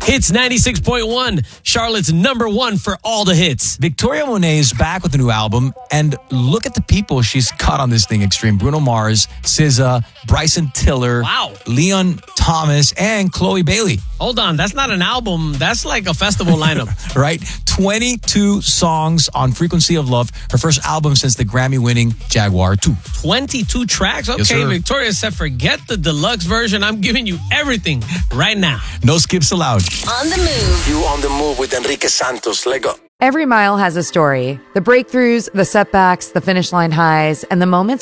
Hits 96.1, Charlotte's number one for all the hits. Victoria Monet is back with a new album, and look at the people she's got on this thing, Extreme. Bruno Mars, SZA, Bryson Tiller, Wow. Leon Thomas, and Chloe Bailey. Hold on, that's not an album. That's like a festival lineup. Right? 22 songs on Frequency of Love, her first album since the Grammy-winning Jaguar 2. 22 tracks? Okay, sir. Victoria said, forget the deluxe version. I'm giving you everything right now. No skips allowed. On the move. You on the move with Enrique Santos. Let go. Every mile has a story. The breakthroughs, the setbacks, the finish line highs, and the moments